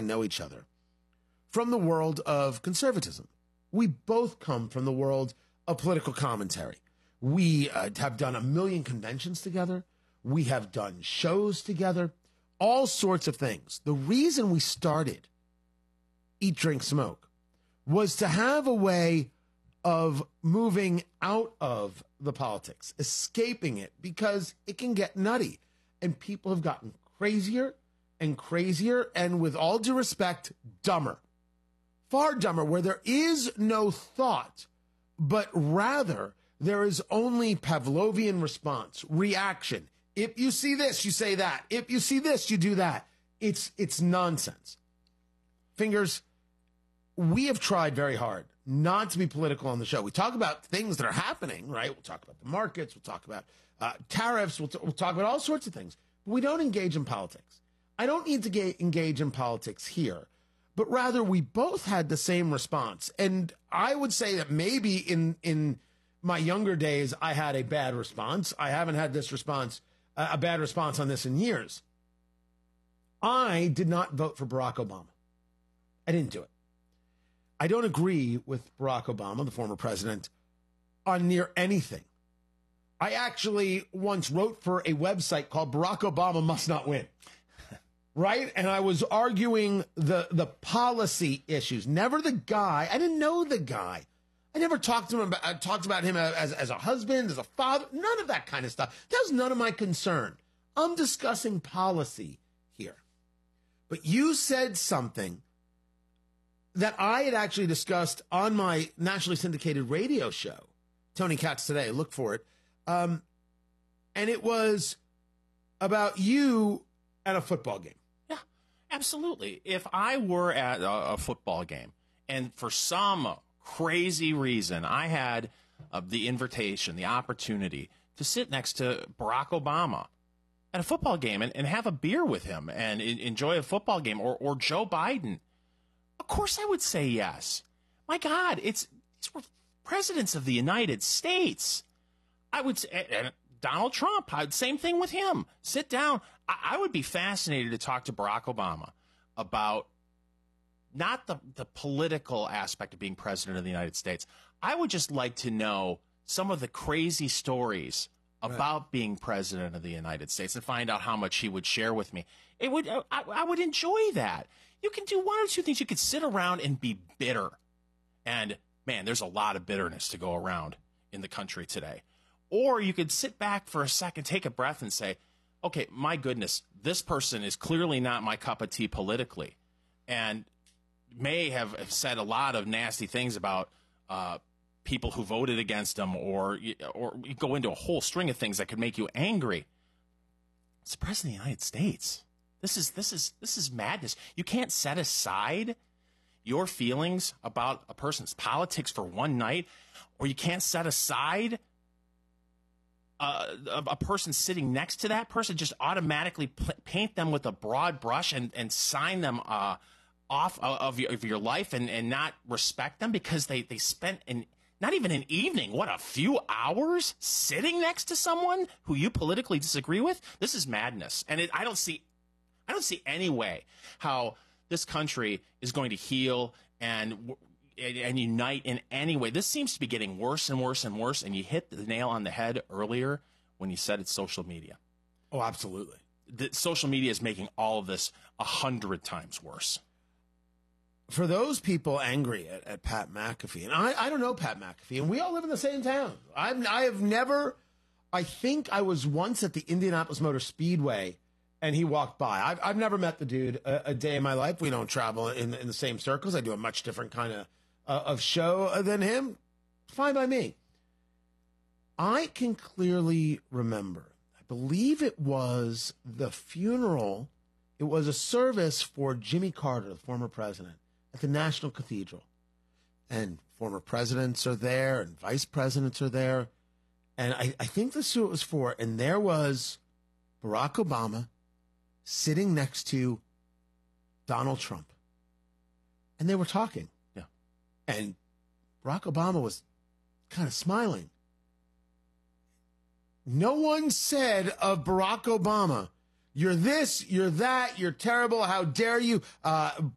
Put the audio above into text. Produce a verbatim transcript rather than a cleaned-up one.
know each other from the world of conservatism. We both come from the world of political commentary. We uh, have done a million conventions together. We have done shows together, all sorts of things. The reason we started Eat, Drink, Smoke was to have a way of moving out of the politics, escaping it, because it can get nutty. And people have gotten crazier and crazier, and with all due respect, dumber. Far dumber, where there is no thought, but rather there is only Pavlovian response, reaction. If you see this, you say that. If you see this, you do that. It's it's nonsense. Fingers, we have tried very hard not to be political on the show. We talk about things that are happening, right? We'll talk about the markets. We'll talk about uh, tariffs. We'll, t- we'll talk about all sorts of things. But we don't engage in politics. I don't need to ga- engage in politics here, but rather we both had the same response. And I would say that maybe in in my younger days, I had a bad response. I haven't had this response, uh, a bad response on this in years. I did not vote for Barack Obama. I didn't do it. I don't agree with Barack Obama, the former president, on near anything. I actually once wrote for a website called Barack Obama Must Not Win. Right? And I was arguing the, the policy issues, never the guy. I didn't know the guy. I never talked to him about, I talked about him as, as a husband, as a father, none of that kind of stuff. That was none of my concern. I'm discussing policy here. But you said something that I had actually discussed on my nationally syndicated radio show, Tony Katz Today, look for it. Um, and it was about you at a football game. Yeah, absolutely. If I were at a, a football game and for some crazy reason I had uh, the invitation, the opportunity to sit next to Barack Obama at a football game and, and have a beer with him and in, enjoy a football game, or, or Joe Biden, of course I would say yes. My God, it's, it's we're presidents of the United States. I would say, and Donald Trump, I'd, same thing with him. Sit down. I, I would be fascinated to talk to Barack Obama about not the, the political aspect of being president of the United States. I would just like to know some of the crazy stories about right. being president of the United States and find out how much he would share with me. It would, I, I would enjoy that. You can do one or two things. You could sit around and be bitter. And man, there's a lot of bitterness to go around in the country today. Or you could sit back for a second, take a breath and say, okay, my goodness, this person is clearly not my cup of tea politically, and may have said a lot of nasty things about uh, people who voted against him, or or you go into a whole string of things that could make you angry. It's the president of the United States. This is this is this is madness. You can't set aside your feelings about a person's politics for one night, or you can't set aside Uh, a, a person sitting next to that person, just automatically p- paint them with a broad brush and, and sign them uh, off of your, of your life and, and not respect them because they, they spent an, not even an evening, what, a few hours sitting next to someone who you politically disagree with? This is madness. And it, I don't see, I don't see any way how this country is going to heal and and unite in any way. This seems to be getting worse and worse and worse, and you hit the nail on the head earlier when you said it's social media. Oh, absolutely. The social media is making all of this a hundred times worse. For those people angry at, at Pat McAfee, and I, I don't know Pat McAfee, and we all live in the same town. I'm, I have never, I think I was once at the Indianapolis Motor Speedway, and he walked by. I've, I've never met the dude a, a day in my life. We don't travel in, in the same circles. I do a much different kind of Uh, of show than him. Fine by me. I can clearly remember, I believe it was the funeral, it was a service for Jimmy Carter, the former president, at the National Cathedral. And former presidents are there and vice presidents are there. And I, I think this is who it was for. And there was Barack Obama sitting next to Donald Trump. And they were talking. And Barack Obama was kind of smiling. No one said of Barack Obama, you're this, you're that, you're terrible, how dare you, uh,